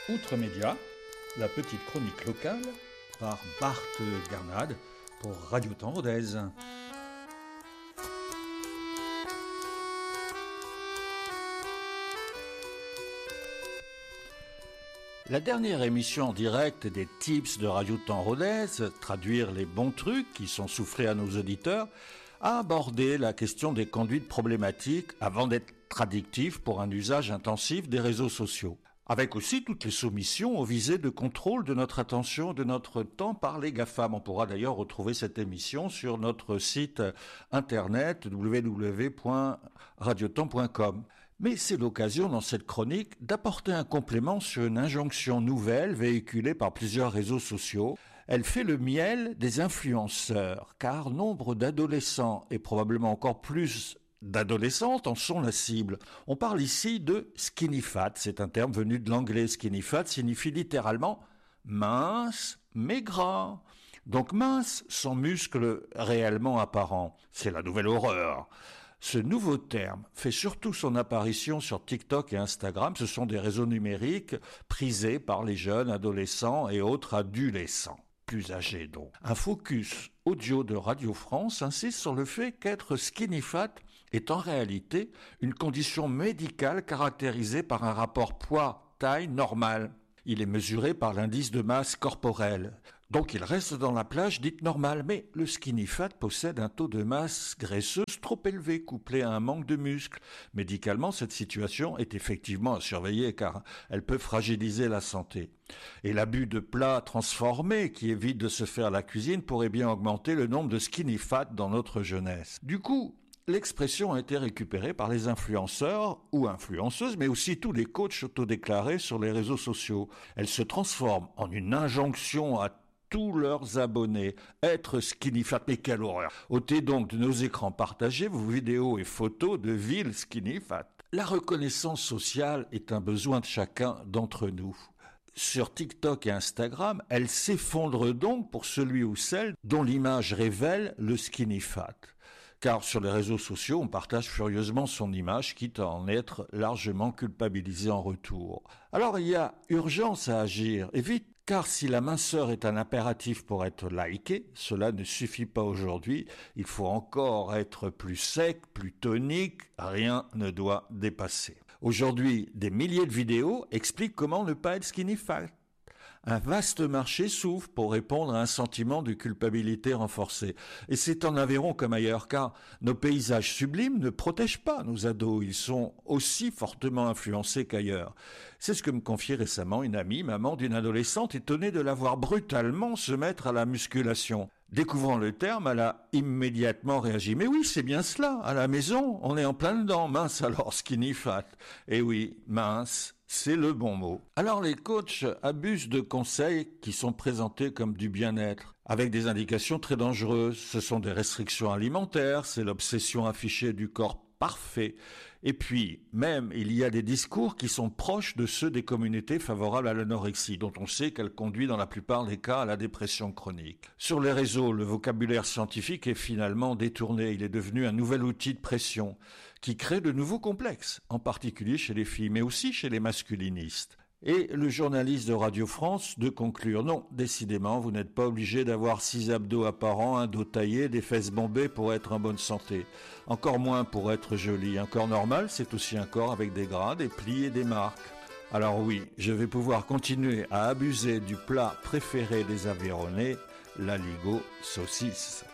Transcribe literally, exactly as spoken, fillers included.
Outre-Média, la petite chronique locale par Bart Garnade pour Radio Temps Rodez. La dernière émission en direct des tips de Radio Temps Rodez, traduire les bons trucs qui sont soufflés à nos auditeurs, a abordé la question des conduites problématiques avant d'être addictif pour un usage intensif des réseaux sociaux. Avec aussi toutes les soumissions aux visées de contrôle de notre attention et de notre temps par les GAFAM. On pourra d'ailleurs retrouver cette émission sur notre site internet w w w point radiotemps point com. Mais c'est l'occasion dans cette chronique d'apporter un complément sur une injonction nouvelle véhiculée par plusieurs réseaux sociaux. Elle fait le miel des influenceurs, car nombre d'adolescents et probablement encore plus d'adolescentes en sont la cible. On parle ici de skinny fat, c'est un terme venu de l'anglais. Skinny fat signifie littéralement mince mais gras. Donc mince sans muscles réellement apparents. C'est la nouvelle horreur. Ce nouveau terme fait surtout son apparition sur TikTok et Instagram. Ce sont des réseaux numériques prisés par les jeunes adolescents et autres adolescents, plus âgés donc. Un focus audio de Radio France insiste sur le fait qu'être skinny fat est en réalité une condition médicale caractérisée par un rapport poids-taille normal. Il est mesuré par l'indice de masse corporelle. Donc il reste dans la plage dite normale, mais le skinny fat possède un taux de masse graisseuse trop élevé, couplé à un manque de muscles. Médicalement, cette situation est effectivement à surveiller car elle peut fragiliser la santé. Et l'abus de plats transformés qui évitent de se faire la cuisine pourrait bien augmenter le nombre de skinny fat dans notre jeunesse. Du coup, l'expression a été récupérée par les influenceurs ou influenceuses, mais aussi tous les coachs autodéclarés sur les réseaux sociaux. Elle se transforme en une injonction à tous leurs abonnés. Être skinny fat, mais quelle horreur! Ôtez donc de nos écrans partagés vos vidéos et photos de villes skinny fat. La reconnaissance sociale est un besoin de chacun d'entre nous. Sur TikTok et Instagram, elle s'effondre donc pour celui ou celle dont l'image révèle le skinny fat. Car sur les réseaux sociaux, on partage furieusement son image, quitte à en être largement culpabilisé en retour. Alors il y a urgence à agir, et vite, car si la minceur est un impératif pour être liké, cela ne suffit pas aujourd'hui, il faut encore être plus sec, plus tonique, rien ne doit dépasser. Aujourd'hui, des milliers de vidéos expliquent comment ne pas être skinny fat. Un vaste marché s'ouvre pour répondre à un sentiment de culpabilité renforcé. Et c'est en Aveyron comme ailleurs, car nos paysages sublimes ne protègent pas nos ados. Ils sont aussi fortement influencés qu'ailleurs. C'est ce que me confiait récemment une amie, maman d'une adolescente, étonnée de la voir brutalement se mettre à la musculation. Découvrant le terme, elle a immédiatement réagi. Mais oui, c'est bien cela. À la maison, on est en plein dedans. Mince alors, skinny fat. Et oui, mince. C'est le bon mot. Alors les coachs abusent de conseils qui sont présentés comme du bien-être, avec des indications très dangereuses. Ce sont des restrictions alimentaires, c'est l'obsession affichée du corps parfait. Et puis, même, il y a des discours qui sont proches de ceux des communautés favorables à l'anorexie, dont on sait qu'elle conduit dans la plupart des cas à la dépression chronique. Sur les réseaux, le vocabulaire scientifique est finalement détourné. Il est devenu un nouvel outil de pression qui crée de nouveaux complexes, en particulier chez les filles, mais aussi chez les masculinistes. Et le journaliste de Radio France de conclure, non, décidément, vous n'êtes pas obligé d'avoir six abdos apparents, un dos taillé, des fesses bombées pour être en bonne santé. Encore moins pour être joli. Un corps normal, c'est aussi un corps avec des gras, des plis et des marques. Alors oui, je vais pouvoir continuer à abuser du plat préféré des Aveyronnais, l'aligot saucisse.